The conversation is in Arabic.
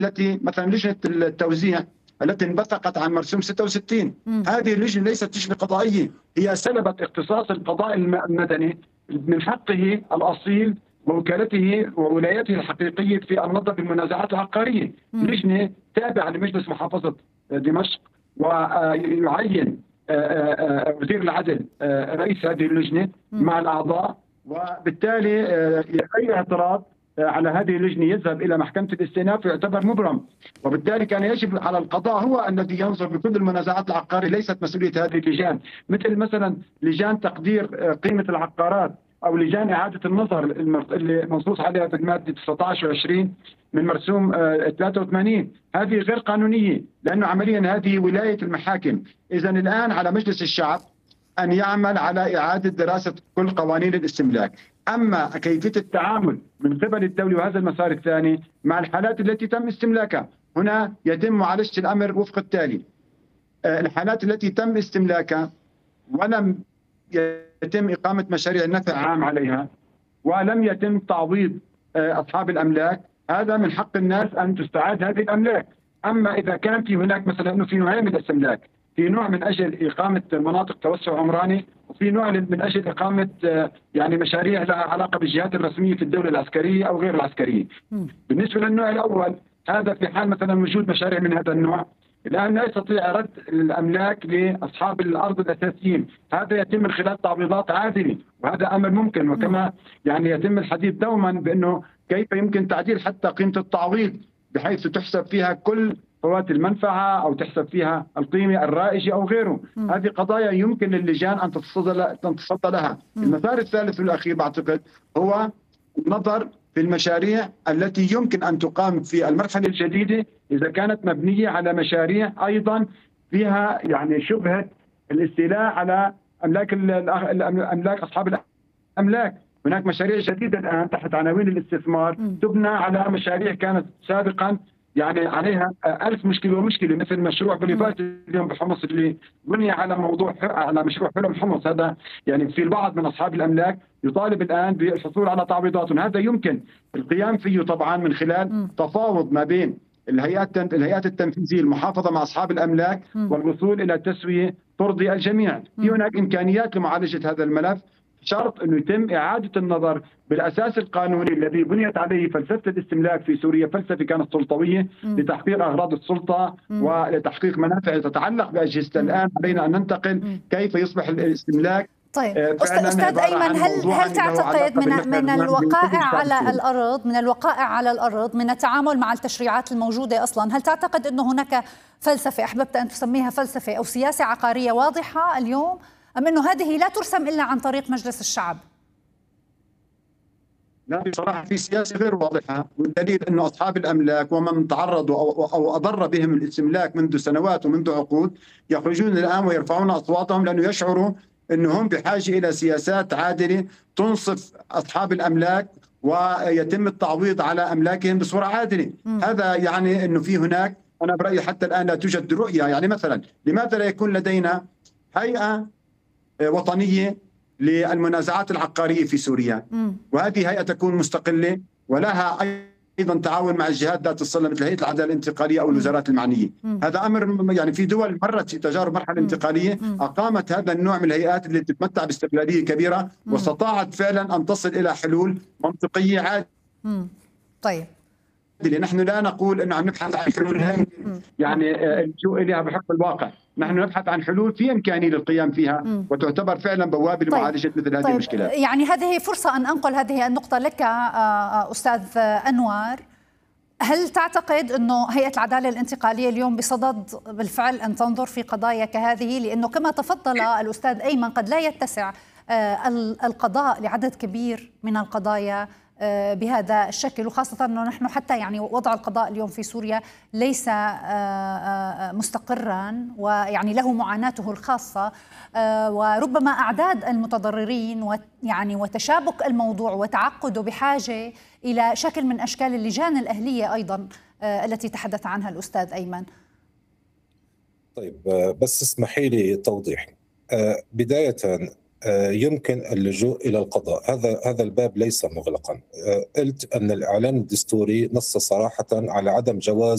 التي مثلا لجنة التوزيع التي انبثقت عن مرسوم 66. هذه اللجنة ليست لجنة قضائية، هي سلبت اختصاص القضاء المدني من حقه الأصيل ووكالته وولايته الحقيقية في النظر بالمنازعات العقارية. لجنة تابعة لمجلس محافظة دمشق، ويعين وزير العدل رئيس هذه اللجنة مع الأعضاء، وبالتالي أي اعتراض على هذه اللجنة يذهب إلى محكمة الاستئناف ويعتبر مبرم. وبالتالي كان يجب على القضاء هو الذي ينظر بكل المنازعات العقارية، ليست مسؤولية هذه اللجان، مثل مثلا لجان تقدير قيمة العقارات أو لجان إعادة النظر اللي منصوص عليها في المادة 19 و20 من مرسوم 83. هذه غير قانونية، لأنه عمليا هذه ولاية المحاكم. إذن الآن على مجلس الشعب أن يعمل على إعادة دراسة كل قوانين الاستملاك. أما كيفية التعامل من قبل الدولة، وهذا المسار الثاني، مع الحالات التي تم استملاكها، هنا يتم معالجة الأمر وفق التالي: الحالات التي تم استملاكها ولم يتم إقامة مشاريع نفع عام عليها ولم يتم تعويض أصحاب الأملاك، هذا من حق الناس أن تستعاد هذه الأملاك. أما إذا كان في هناك مثلا أنه في نوعين من الاستملاك، في نوع من أجل إقامة مناطق توسع عمراني، وفي نوع من أجل إقامة يعني مشاريع لها علاقة بالجهات الرسمية في الدولة العسكرية أو غير العسكرية. بالنسبة للنوع الأول، هذا في حال مثلا وجود مشاريع من هذا النوع، الآن لا يستطيع رد الأملاك لأصحاب الأرض الأساسيين، هذا يتم من خلال تعويضات عادلة، وهذا أمر ممكن. وكما يعني يتم الحديث دوما بأنه كيف يمكن تعديل حتى قيمة التعويض بحيث تحسب فيها كل فوات المنفعة أو تحسب فيها القيمة الرائجة أو غيره. هذه قضايا يمكن للجان أن تتصدى لها. المسار الثالث والأخير بعتقد هو النظر في المشاريع التي يمكن أن تقام في المرحلة الجديدة إذا كانت مبنية على مشاريع أيضا فيها يعني شبهة الاستيلاء على أملاك أصحاب الأملاك. هناك مشاريع جديدة الآن تحت عناوين الاستثمار تبنى على مشاريع كانت سابقا يعني عليها ألف مشكلة ومشكلة، مثل مشروع بوليفارد اليوم بحمص اللي بني على مشروع حلم حمص. هذا يعني في البعض من أصحاب الأملاك يطالب الآن بالحصول على تعويضات، هذا يمكن القيام فيه طبعا من خلال تفاوض ما بين الهيئات التنفيذية المحافظة مع أصحاب الأملاك والوصول إلى تسوية ترضي الجميع. في هناك إمكانيات لمعالجة هذا الملف، شرط أنه يتم إعادة النظر بالأساس القانوني الذي بنيت عليه فلسفة الاستملاك في سوريا. فلسفة كانت سلطوية لتحقيق أغراض السلطة ولتحقيق منافع تتعلق بأجهزة. الآن علينا أن ننتقل كيف يصبح الاستملاك. طيب أستاذ أيمن، هل تعتقد من الوقائع على الأرض من التعامل مع التشريعات الموجودة أصلا، هل تعتقد أنه هناك فلسفة أحببت أن تسميها فلسفة أو سياسة عقارية واضحة اليوم، أم أنه هذه لا ترسم إلا عن طريق مجلس الشعب؟ لا، بصراحة في سياسة غير واضحة، والدليل أنه أصحاب الأملاك ومن تعرضوا أو أضر بهم الاستملاك منذ سنوات ومنذ عقود يخرجون الآن ويرفعون أصواتهم لأنه يشعروا أنهم بحاجة إلى سياسات عادلة تنصف أصحاب الأملاك ويتم التعويض على أملاكهم بصورة عادلة. هذا يعني أنه في هناك، أنا برأيي حتى الآن لا توجد رؤية. يعني مثلا لماذا لا يكون لدينا هيئة وطنية للمنازعات العقارية في سوريا، وهذه هيئة تكون مستقلة ولها أيضا تعاون مع الجهات ذات الصلة مثل هيئة العدالة الانتقالية أو الوزارات المعنية. هذا أمر يعني في دول مرت تجارب مرحلة انتقالية أقامت هذا النوع من الهيئات اللي تتمتع باستقلالية كبيرة واستطاعت فعلا أن تصل إلى حلول منطقية عادلة. طيب نحن لا نقول أنه عم نبحث عن حلول يعني اللجوء إليها بحق الواقع، نحن نبحث عن حلول في إمكانية للقيام فيها وتعتبر فعلا بوابة لمعالجة مثل هذه المشكلات. يعني هذه فرصة أن أنقل هذه النقطة لك أستاذ أنور. هل تعتقد أنه هيئة العدالة الانتقالية اليوم بصدد بالفعل أن تنظر في قضايا كهذه؟ لأنه كما تفضل الأستاذ أيمن قد لا يتسع القضاء لعدد كبير من القضايا بهذا الشكل، وخاصة أنه نحن حتى يعني وضع القضاء اليوم في سوريا ليس مستقرا ويعني له معاناته الخاصة، وربما أعداد المتضررين ويعني وتشابك الموضوع وتعقده بحاجة إلى شكل من أشكال اللجان الأهلية أيضا التي تحدث عنها الأستاذ أيمن. طيب بس اسمحي لي توضيح. بداية يمكن اللجوء إلى القضاء، هذا الباب ليس مغلقا. قلت أن الإعلان الدستوري نص صراحة على عدم جواز